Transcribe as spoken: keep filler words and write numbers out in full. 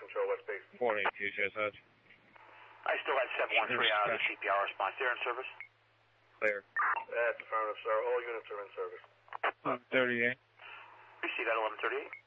Control, West Base. four eighty-two, Chase Edge. I still had seven one three out of the C P R response. They're in service? Clear. That's affirmative, sir. All units are in service. eleven thirty-eight. We see that eleven thirty-eight.